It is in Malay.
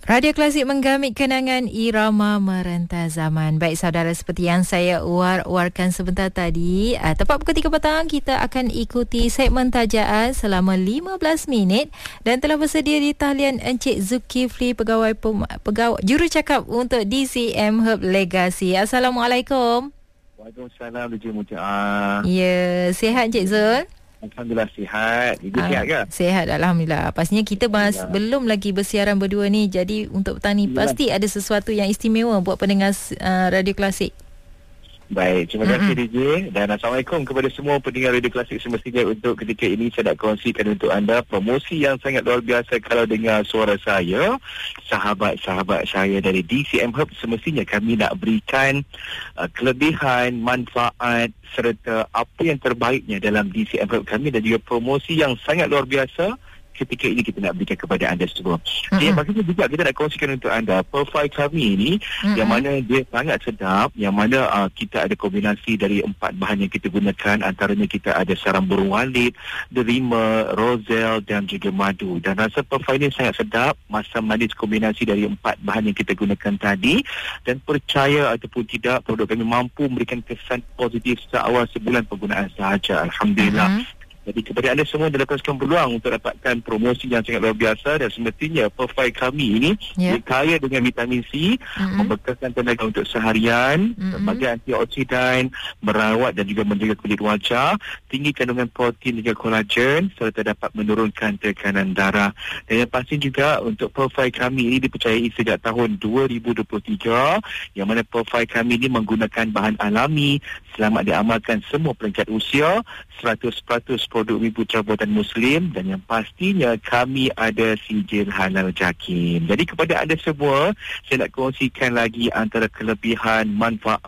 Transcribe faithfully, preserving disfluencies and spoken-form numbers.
Radio Klasik menggamit kenangan irama merentas zaman. Baik saudara, seperti yang saya war-warkan sebentar tadi, uh, tepat pukul tiga petang kita akan ikuti segmen tajaan selama lima belas minit dan telah bersedia di talian Encik Zulkifli, pegawai pem, pegawai jurucakap untuk D C M Herb Legacy. Assalamualaikum. Waalaikumsalam, Encik Mutia. Ya, sihat Encik Zul? Alhamdulillah sihat. Ibu Ah, sihat ke? Sihat, Alhamdulillah. Pastinya kita mas, belum lagi bersiaran berdua ni. Jadi untuk petang ni Yalah. pasti ada sesuatu yang istimewa buat pendengar uh, Radio Klasik. Baik, terima kasih mm-hmm. D J. Dan Assalamualaikum kepada semua pendengar Radio Klasik. Semestinya untuk ketika ini saya nak kongsikan untuk anda promosi yang sangat luar biasa. Kalau dengar suara saya, sahabat-sahabat saya dari D C M Herb, semestinya kami nak berikan uh, kelebihan, manfaat serta apa yang terbaiknya dalam D C M Herb kami, dan juga promosi yang sangat luar biasa ketika ini kita nak berikan kepada anda semua. Mm-hmm. Yang baginya juga kita nak kongsikan untuk anda profil kami ini, mm-hmm. yang mana dia sangat sedap, yang mana uh, kita ada kombinasi dari empat bahan yang kita gunakan. Antaranya kita ada sarang burung walit, derima, roselle dan juga madu. Dan rasa profil ini sangat sedap, masam manis kombinasi dari empat bahan yang kita gunakan tadi. Dan percaya ataupun tidak, produk kami mampu memberikan kesan positif seawal sebulan penggunaan sahaja. Alhamdulillah. Mm-hmm. Jadi kepada anda semua dilepaskan peluang untuk dapatkan promosi yang sangat luar biasa, dan semestinya profil kami ini yeah. kaya dengan vitamin C, mm-hmm. membekalkan tenaga untuk seharian, mm-hmm. sebagai antioksidan, merawat dan juga menjaga kulit wajah, tinggi kandungan protein dan juga kolagen, serta dapat menurunkan tekanan darah. Dan yang pasti juga untuk profil kami ini dipercayai sejak tahun dua ribu dua puluh tiga, yang mana profil kami ini menggunakan bahan alami, selamat diamalkan semua peringkat usia, seratus peratus produk Mi Putra buatan Muslim, dan yang pastinya kami ada sijil halal JAKIM. Jadi kepada anda semua, saya nak kongsikan lagi antara kelebihan, manfaat